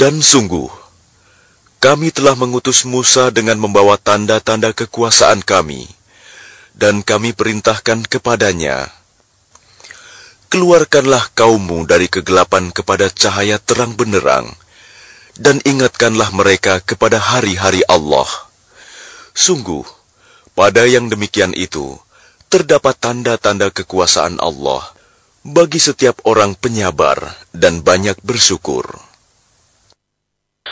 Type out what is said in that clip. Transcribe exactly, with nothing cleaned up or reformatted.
Dan sungguh, kami telah mengutus Musa dengan membawa tanda-tanda kekuasaan kami, dan kami perintahkan kepadanya, keluarkanlah kaummu dari kegelapan kepada cahaya terang benderang, dan ingatkanlah mereka kepada hari-hari Allah. Sungguh, pada yang demikian itu, terdapat tanda-tanda kekuasaan Allah bagi setiap orang penyabar dan banyak bersyukur.